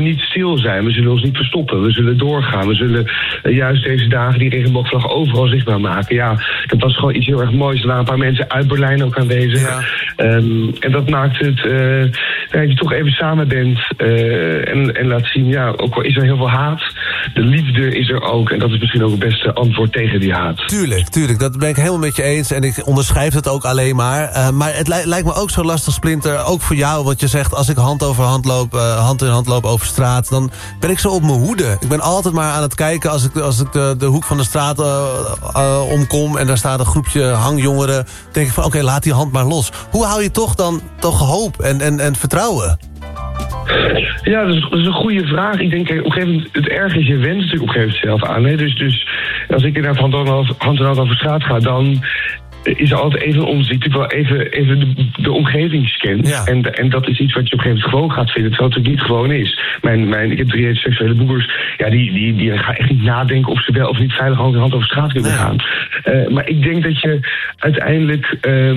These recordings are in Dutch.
niet stil zijn. We zullen ons niet verstoppen. We zullen doorgaan. We zullen juist deze dagen die regenboogvlag overal zichtbaar maken. Ja, dat was gewoon iets heel erg moois. Er waren een paar mensen uit Berlijn ook aanwezig. Ja. En dat maakt het dat je toch even samen bent en laat zien, ja, ook al is er heel veel haat, de liefde is er ook. En dat is misschien ook het beste antwoord tegen die haat. Tuurlijk. Dat ben ik helemaal met je eens. En ik onderschrijf het ook alleen maar. Maar het lijkt me ook zo lastig, Splinter, ook voor jou. Want je zegt, als ik hand in hand loop over straat, dan ben ik zo op mijn hoede. Ik ben altijd maar aan het kijken als ik de hoek van de straat omkom en daar staat een groepje hangjongeren, denk ik van oké, laat die hand maar los. Hoe hou je toch hoop en vertrouwen? Ja, dat is een goede vraag. Ik denk, op een gegeven moment, het erg is, je went natuurlijk op een gegeven moment zelf aan. Hè? Dus als ik inderdaad hand in hand over straat ga, dan is er altijd even ons die natuurlijk wel even de omgeving scant. Ja. En dat is iets wat je op een gegeven moment gewoon gaat vinden, terwijl het natuurlijk niet gewoon is. Ik heb 3 seksuele broers, ja, die gaan echt niet nadenken of ze wel of niet veilig hand in hand over straat kunnen gaan. Maar ik denk dat je uiteindelijk,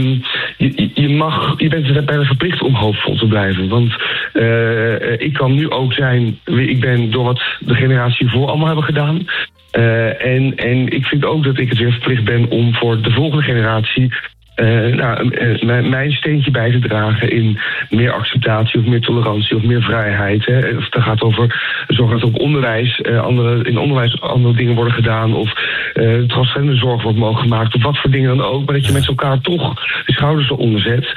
je bent bijna verplicht om hoopvol te blijven. Want ik kan nu ook zijn, ik ben door wat de generatie voor allemaal hebben gedaan. En ik vind ook dat ik het weer verplicht ben om voor de volgende generatie mijn steentje bij te dragen in meer acceptatie of meer tolerantie of meer vrijheid. Hè. Of het gaat over zorgen dat ook onderwijs, in onderwijs andere dingen worden gedaan, of transgenderzorg wordt mogelijk gemaakt, of wat voor dingen dan ook, maar dat je met elkaar toch de schouders eronder zet.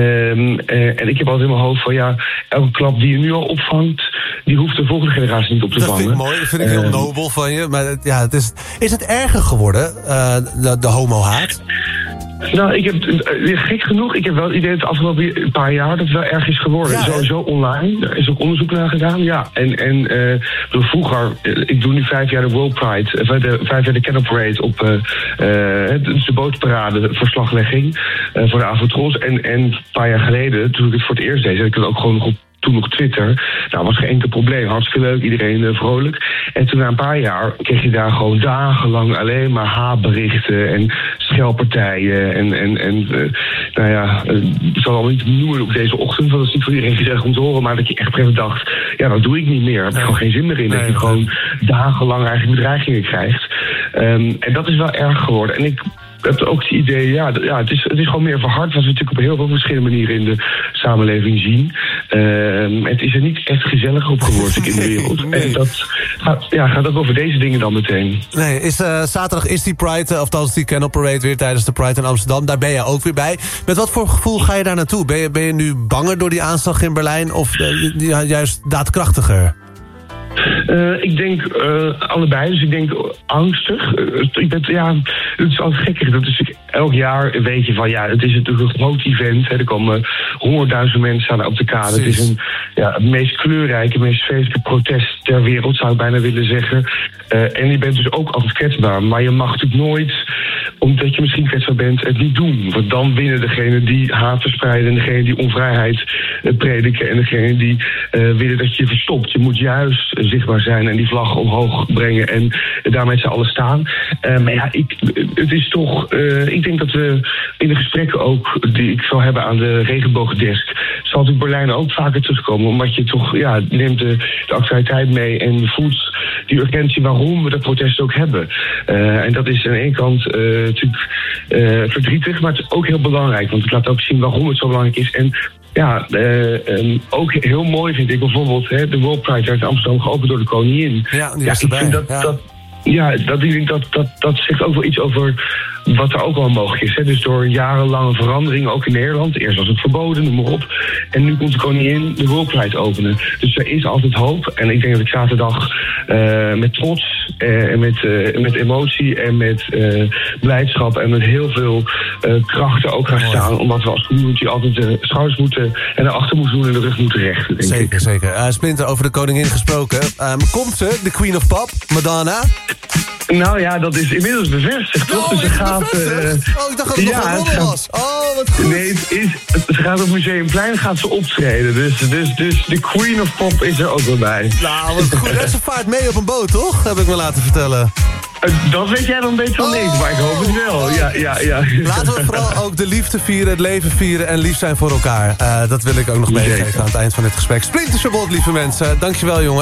En ik heb altijd in mijn hoofd van, ja, elke klap die je nu al opvangt, die hoeft de volgende generatie niet op te vangen. Dat vind ik mooi, dat vind ik heel nobel van je. Maar ja, is het erger geworden, de homohaat? Nou, gek genoeg, ik heb wel het idee dat de afgelopen paar jaar dat het wel erg is geworden. Ja, sowieso online, er is ook onderzoek naar gedaan, ja. En vroeger, ik doe nu 5 jaar de World Pride, 5 jaar de Canal Parade op de bootparade verslaglegging voor de Avotros. En een paar jaar geleden, toen ik het voor het eerst deed, had ik het ook gewoon nog op toen nog Twitter. Nou, was geen enkel probleem. Hartstikke leuk, iedereen vrolijk. En toen na een paar jaar kreeg je daar gewoon dagenlang alleen maar haatberichten en schelpartijen. Nou ja, ik zal al niet noemen op deze ochtend, want dat is niet voor iedereen gezellig om te horen, maar dat je echt even dacht, ja, dat doe ik niet meer. Daar heb ik gewoon geen zin meer in. Dat je gewoon dagenlang eigenlijk bedreigingen krijgt. En dat is wel erg geworden. En ik heb ook het idee, het is gewoon meer verhard, wat we natuurlijk op heel veel verschillende manieren in de samenleving zien. Het is er niet echt gezellig op geworden in de wereld. Nee. En dat gaat ook over deze dingen dan meteen. Nee, zaterdag is die Pride, althans die Canal Parade weer tijdens de Pride in Amsterdam. Daar ben je ook weer bij. Met wat voor gevoel ga je daar naartoe? Ben je nu banger door die aanslag in Berlijn of juist daadkrachtiger? Ik denk allebei. Dus ik denk angstig. Het is altijd gekkig. Dat is elk jaar weet je van, ja, het is natuurlijk een groot event. Hè. Er komen 100.000 mensen aan op de kade. Het is het meest kleurrijke, meest feestelijke protest ter wereld, zou ik bijna willen zeggen. En je bent dus ook altijd kwetsbaar. Maar je mag natuurlijk nooit, omdat je misschien kwetsbaar bent, het niet doen. Want dan winnen degenen die haat verspreiden en degenen die onvrijheid prediken en degenen die willen dat je verstopt. Je moet juist zichtbaar zijn en die vlag omhoog brengen en daar met z'n allen staan. Maar ja, het is toch, ik denk dat we in de gesprekken ook die ik zal hebben aan de regenboogdesk, zal natuurlijk Berlijn ook vaker terugkomen, omdat je toch, neemt de actualiteit mee en voelt die urgentie waarom we dat protest ook hebben. En dat is aan de ene kant natuurlijk verdrietig, maar het is ook heel belangrijk, want het laat ook zien waarom het zo belangrijk is. En ook heel mooi vind ik bijvoorbeeld de World Pride uit Amsterdam geopend door de koningin. Ja, die is erbij. Ik vind dat zegt ook wel iets over wat er ook al mogelijk is. Hè. Dus door jarenlange veranderingen, ook in Nederland. Eerst was het verboden, noem maar op. En nu komt de koningin de World Pride openen. Dus er is altijd hoop. En ik denk dat ik zaterdag met trots en met emotie en met blijdschap en met heel veel krachten ook gaan staan. Omdat we als community altijd de schouders moeten en de achter moeten doen en de rug moeten rechten, denk ik. Zeker. Splinter, over de koningin gesproken. Komt ze, de Queen of Pop, Madonna? Nou ja, dat is inmiddels bevestigd, toch? Dus ze gaat... ik dacht dat het nog een roddel was. Oh, wat goed. Nee, ze gaat op Museumplein optreden. Dus de Queen of Pop is er ook wel bij. Nou, wat goed. Ze vaart mee op een boot, toch? Heb ik me laten vertellen. Dat weet jij dan beter dan niks, maar ik hoop het wel. Ja. Laten we vooral ook de liefde vieren, het leven vieren en lief zijn voor elkaar. Dat wil ik ook nog meegeven aan het eind van dit gesprek. Splinter Chabot, lieve mensen. Dankjewel, jongen.